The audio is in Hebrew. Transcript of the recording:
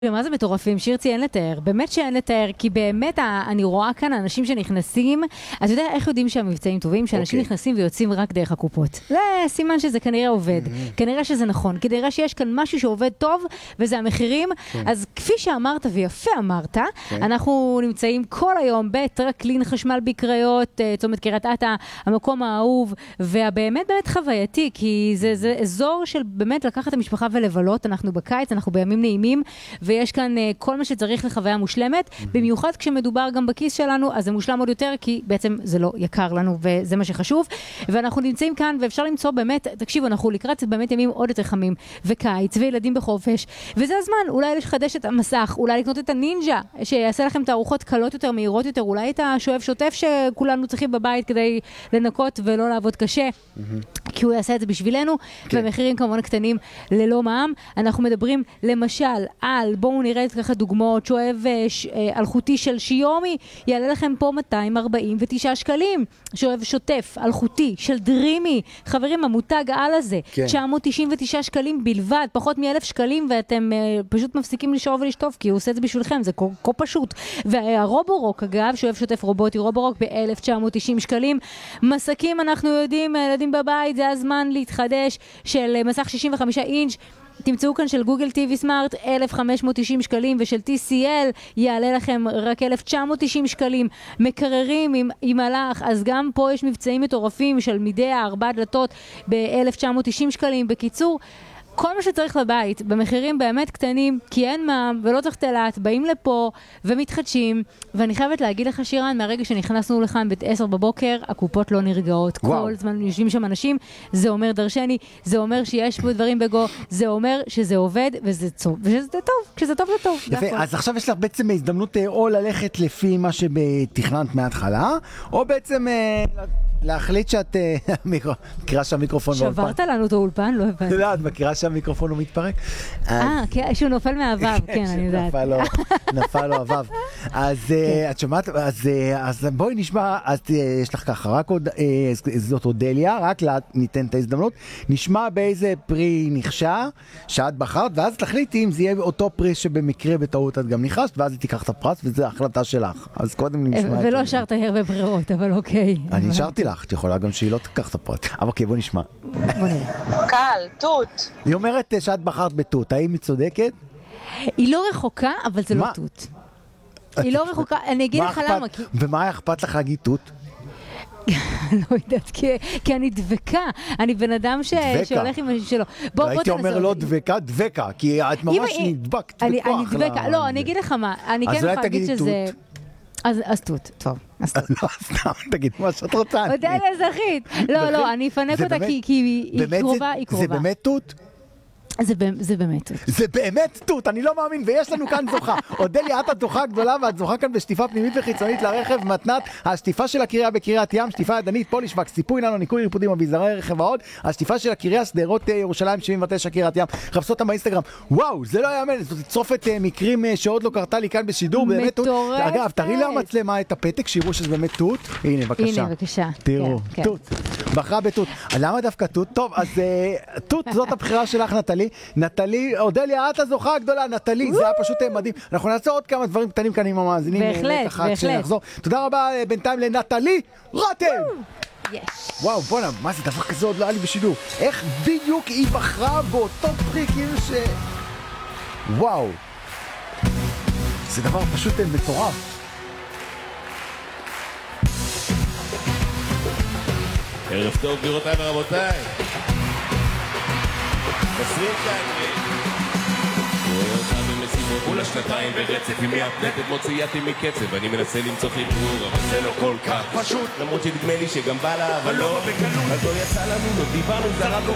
ומה זה מטורפים? שירצי, אין לתאר. באמת שאין לתאר, כי באמת אני רואה כאן אנשים שנכנסים, אתה יודע איך יודעים שהמבצעים טובים? שאנשים נכנסים ויוצאים רק דרך הקופות. זה סימן שזה כנראה עובד. כנראה שזה נכון. כנראה שיש כאן משהו שעובד טוב, וזה המחירים. אז כפי שאמרת ויפה אמרת, אנחנו נמצאים כל היום בטרקלין חשמל בקריות, צומת קריית אתא, המקום האהוב, והבאמת באמת חווייתי, כי זה אזור של באמת לקחת את המשפחה ולבלות. אנחנו בקיץ, אנחנו בימים נעימים, ויש כאן כל מה שצריך לחוויה מושלמת, במיוחד כשמדובר גם בכיס שלנו, אז זה מושלם עוד יותר, כי בעצם זה לא יקר לנו, וזה מה שחשוב. ואנחנו נמצאים כאן, ואפשר למצוא באמת, תקשיבו, אנחנו לקראת באמת ימים עוד יותר חמים, וקיץ, וילדים בחופש, וזה הזמן, אולי לחדש את המסך, אולי לקנות את הנינג'ה, שיעשה לכם תערוכות קלות יותר, מהירות יותר, אולי את השואב שוטף שכולנו צריכים בבית כדי לנקות ולא לעבוד קשה, כי הוא יעשה את זה בשבילנו, והמחירים כמובן קטנים ללא מע"מ. אנחנו מדברים למשל על, בואו נראה ככה דוגמאות, שואב אלחוטי של שיומי, יעלה לכם פה 249 שקלים. שואב שוטף, אלחוטי של דרימי, חברים, המותג על הזה, 999 שקלים בלבד, פחות מ1,000 שקלים, ואתם פשוט מפסיקים לשאוב ולשטוף, כי הוא עושה את זה בשבילכם, זה כה פשוט. והרובורוק, אגב, שואב שוטף רובוטי רובורוק ב-1,990 שקלים. מסקים, אנחנו יודעים, ילדים בבית, זה הזמן להתחדש, של מסך 65 אינץ', תמצאו כאן של גוגל TV סמארט 1,590 שקלים, ושל TCL יעלה לכם רק 1,990 שקלים. מקררים עם הלך, אז גם פה יש מבצעים מטורפים של מידע 4 דלתות ב-1,990 שקלים. בקיצור, כל מה שצריך לבית, במחירים באמת קטנים, כי אין מע"מ ולא צריך תלת, באים לפה ומתחדשים, ואני חייבת להגיד לך שירן, מהרגע שנכנסנו לכאן ב-10 בבוקר, הקופות לא נרגעות. כל זמן יושבים שם אנשים, זה אומר דרשני, זה אומר שיש פה דברים בגו, זה אומר שזה עובד וזה טוב, ושזה טוב, כשזה טוב זה טוב. יפה, אז עכשיו יש לך בעצם הזדמנות או ללכת לפי מה שבתכננת מההתחלה, או בעצם להחליט שאת מכירה שהמיקרופון לא שברת לנו את האולפן, לא הבנתי. לא, את מכירה שהמיקרופון הוא מתפרק? שהוא נופל מהאבב, כן, אני יודעת. נפל לו אבב. אז את שומעת, אז בואי נשמע, יש לך ככה, רק עוד, זאת אודליה, רק ניתן את ההזדמנות, נשמע באיזה פרי נחשה שאת בחרת, ואז תחליטי אם זה יהיה אותו פרי שבמקרה בטעות את גם ניחשת, ואז היא תיקח את הפרס, וזו החלטה שלך. אז קודם נשמע... ולא שרת הרבה ברירות, אבל אוקיי. אני שרתי לך, את יכולה גם שהיא לא תיקח את הפרס. אבל אוקיי, בוא נשמע. קל, תות. היא אומרת שאת בחרת בתות, האם היא צודקת? היא לא רחוקה, אבל זה לא תות. היא לא רחוקה, אני אגיד לך למה. ומה אכפת לך להגיד תות? לא יודעת, כי אני דבקה. אני בן אדם שהולך עם משהו שלו. הייתי אומר לא דבקה, דבקה, כי את ממש נדבקת בכוח. אני דבקה, לא, אני אגיד לך מה. אני כן יכולה להגיד שזה... אז תות, טוב. לא, סתם, תגיד מה שאת רוצה. אודליה אזרחית. לא, אני אפנק אותה כי היא קרובה, היא קרובה. זה באמת תות? זה באמת תות. זה באמת תות, אני לא מאמין, ויש לנו כאן זוכה. אודליה, את הזוכה גדולה, ואת זוכה כאן בשטיפה פנימית וחיצונית לרכב מתנת, השטיפה של הקריה בקריית ים, שטיפה ידנית, פוליש וק, סיפוי לנו, ניקוי ריפודים, אביזרי רכב ועוד, השטיפה של הקריה, שדרות ירושלים 79 קריית ים, חפשו אותם באינסטגרם. וואו, זה לא יאמן, זאת צופת מקרים שעוד לא קרתה לי כאן בשידור, באמת תות. אגב, תראי למצלמה את הפתק, שיראו שזה באמת תות. הנה, בבקשה. תראו, תות. בחרה בתות. למה דווקא תות? טוב, אז תות, זאת הבחירה שלך, נטלי, אודליה, את הזוכה הגדולה, נטלי, זה היה פשוט מדהים. אנחנו נעשה עוד כמה דברים קטנים כאן עם המאזינים. בהחלט. תודה רבה בינתיים לנטלי רותם. וואו, בוא'נה, מה זה דבר כזה עוד לא היה לי בשידור? איך בדיוק היא בחרה באותו פרי כאילו ש... וואו. זה דבר פשוט מטורף. ערב טוב גבירותיי ורבותיי. 20 כולה שנתיים ברצף עם מהפנטת מוציאתי מקצב אני מנסה למצוא חיבור אבל זה לא כל כך פשוט למרות שנדמה לי שגם בא לה אבל לא בקלות אז לא יצא לנו לא דיברנו זרקנו